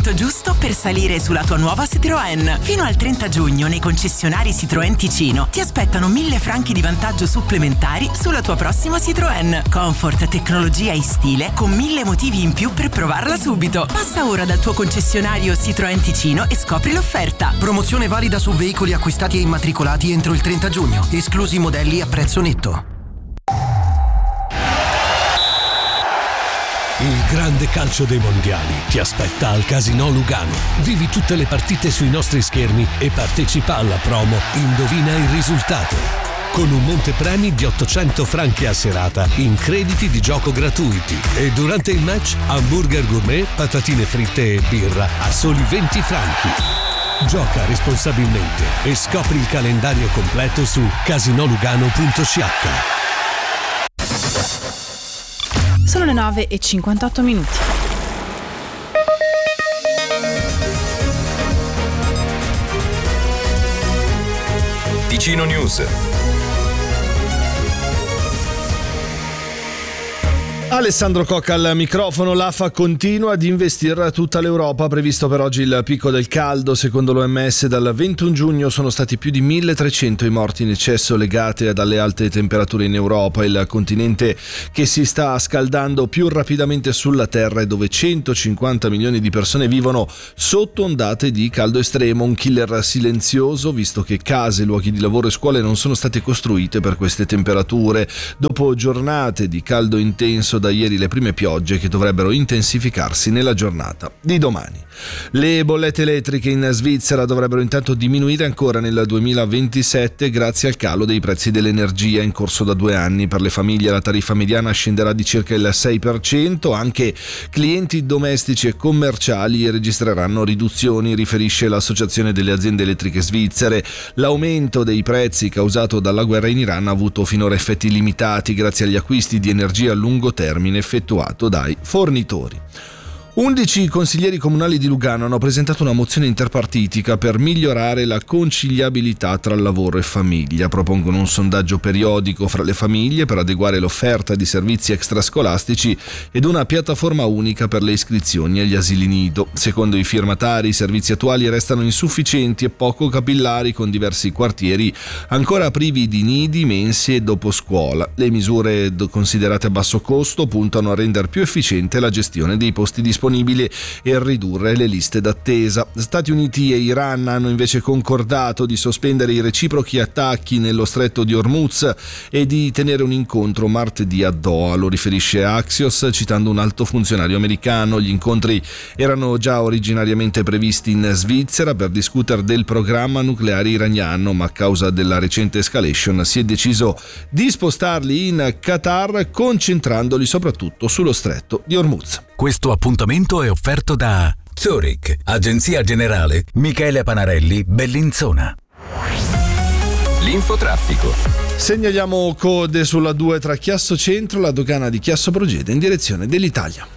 momento giusto per salire sulla tua nuova Citroën. Fino al 30 giugno nei concessionari Citroën Ticino ti aspettano 1.000 franchi di vantaggio supplementari sulla tua prossima Citroën. Comfort, tecnologia e stile con 1.000 motivi in più per provarla subito. Passa ora dal tuo concessionario Citroën Ticino e scopri l'offerta. Promozione valida su veicoli acquistati e immatricolati entro il 30 giugno, esclusi modelli a prezzo netto. Il grande calcio dei mondiali ti aspetta al Casinò Lugano. Vivi tutte le partite sui nostri schermi e partecipa alla promo Indovina il risultato, con un montepremi di 800 franchi a serata in crediti di gioco gratuiti. E durante il match hamburger gourmet, patatine fritte e birra a soli 20 franchi. Gioca responsabilmente e scopri il calendario completo su casinolugano.ch. Sono le 9:58. Ticino News. Alessandro Cocca al microfono. L'AFA continua ad investire tutta l'Europa. Previsto per oggi il picco del caldo. Secondo l'OMS dal 21 giugno sono stati più di 1.300 i morti in eccesso legati dalle alte temperature in Europa, il continente che si sta scaldando più rapidamente sulla Terra e dove 150 milioni di persone vivono sotto ondate di caldo estremo. Un killer silenzioso, visto che case, luoghi di lavoro e scuole non sono state costruite per queste temperature. Dopo giornate di caldo intenso, da ieri le prime piogge che dovrebbero intensificarsi nella giornata di domani. Le bollette elettriche in Svizzera dovrebbero intanto diminuire ancora nel 2027 grazie al calo dei prezzi dell'energia in corso da 2 anni. Per le famiglie la tariffa mediana scenderà di circa il 6%, anche clienti domestici e commerciali registreranno riduzioni, riferisce l'Associazione delle aziende elettriche svizzere. L'aumento dei prezzi causato dalla guerra in Iran ha avuto finora effetti limitati grazie agli acquisti di energia a lungo termine effettuato dai fornitori. 11 consiglieri comunali di Lugano hanno presentato una mozione interpartitica per migliorare la conciliabilità tra lavoro e famiglia. Propongono un sondaggio periodico fra le famiglie per adeguare l'offerta di servizi extrascolastici ed una piattaforma unica per le iscrizioni agli asili nido. Secondo i firmatari, i servizi attuali restano insufficienti e poco capillari, con diversi quartieri ancora privi di nidi, mense e doposcuola. Le misure considerate a basso costo puntano a rendere più efficiente la gestione dei posti disponibili e ridurre le liste d'attesa. Stati Uniti e Iran hanno invece concordato di sospendere i reciprochi attacchi nello stretto di Hormuz e di tenere un incontro martedì a Doha, lo riferisce Axios citando un alto funzionario americano. Gli incontri erano già originariamente previsti in Svizzera per discutere del programma nucleare iraniano, ma a causa della recente escalation si è deciso di spostarli in Qatar, concentrandoli soprattutto sullo stretto di Hormuz. Questo appuntamento è offerto da Zurich, Agenzia Generale Michele Panarelli, Bellinzona. L'infotraffico. Segnaliamo code sulla 2 tra Chiasso Centro e la dogana di Chiasso Progede in direzione dell'Italia.